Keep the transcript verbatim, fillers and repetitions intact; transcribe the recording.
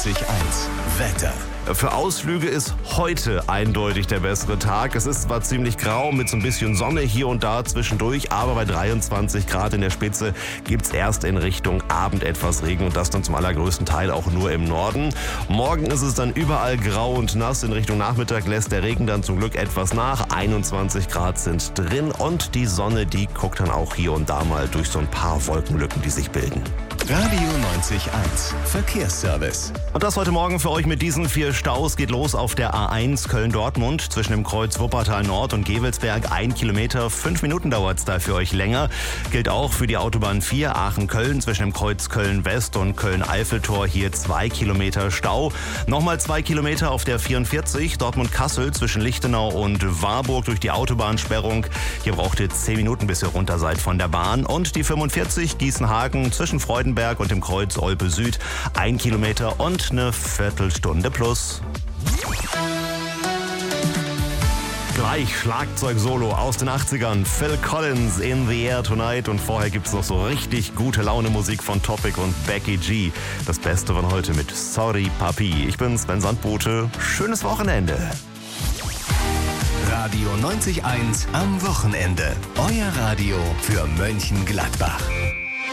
neunzig eins Wetter. Für Ausflüge ist heute eindeutig der bessere Tag. Es ist zwar ziemlich grau mit so ein bisschen Sonne hier und da zwischendurch, aber bei dreiundzwanzig Grad in der Spitze gibt's erst in Richtung Abend etwas Regen und das dann zum allergrößten Teil auch nur im Norden. Morgen ist es dann überall grau und nass. In Richtung Nachmittag lässt der Regen dann zum Glück etwas nach. einundzwanzig Grad sind drin und die Sonne, die guckt dann auch hier und da mal durch so ein paar Wolkenlücken, die sich bilden. Radio neunzig eins Verkehrsservice. Und das heute Morgen für euch mit diesen vier Staus. Geht los auf der A eins Köln-Dortmund zwischen dem Kreuz Wuppertal Nord und Gevelsberg. Ein Kilometer, fünf Minuten dauert es da für euch länger. Gilt auch für die Autobahn vier Aachen-Köln zwischen dem Kreuz Köln-West und Köln-Eiffeltor. Hier zwei Kilometer Stau. Nochmal zwei Kilometer auf der vierundvierzig Dortmund-Kassel zwischen Lichtenau und Warburg durch die Autobahnsperrung. Hier braucht ihr zehn Minuten, bis ihr runter seid von der Bahn. Und die fünfundvierzig Gießen-Hagen zwischen Freudenberg und dem Kreuz Olpe Süd. Ein Kilometer und eine Viertelstunde plus. Gleich Schlagzeug-Solo aus den achtzigern. Phil Collins, In the Air Tonight. Und vorher gibt's noch so richtig gute Laune-Musik von Topic und Becky G. Das Beste von heute mit Sorry Papi. Ich bin Sven Sandbote. Schönes Wochenende. Radio neunzig eins am Wochenende. Euer Radio für Mönchengladbach.